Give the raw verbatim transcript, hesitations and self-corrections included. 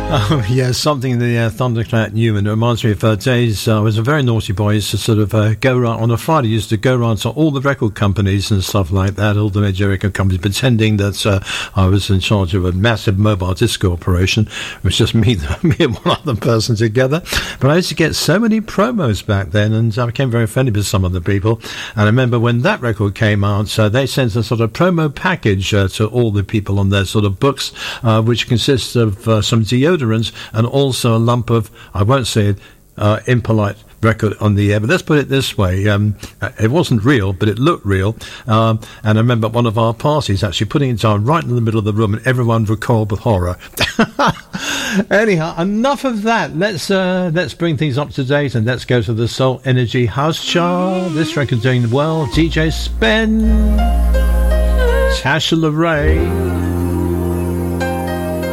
Oh, yeah, something in the uh, Thundercat Newman. It reminds me of uh, days. Uh, I was a very naughty boy. I used to sort of uh, go around on a Friday. I used to go around to all the record companies and stuff like that, all the major record companies, pretending that uh, I was in charge of a massive mobile disco operation. It was just me, me and one other person together. But I used to get so many promos back then, and I became very friendly with some of the people. And I remember when that record came out, uh, they sent a sort of promo package uh, to all the people on their sort of books, uh, which consists of uh, some deodorants and also a lump of, I won't say it, uh, impolite record on the air, but let's put it this way, um, it wasn't real, but it looked real, um, and I remember one of our parties actually putting it down right in the middle of the room, and everyone recoiled with horror. Anyhow, enough of that. Let's uh, let's bring things up to date, and let's go to the Soul Energy House Chart. This record doing well. D J Spen, Tasha LaRae.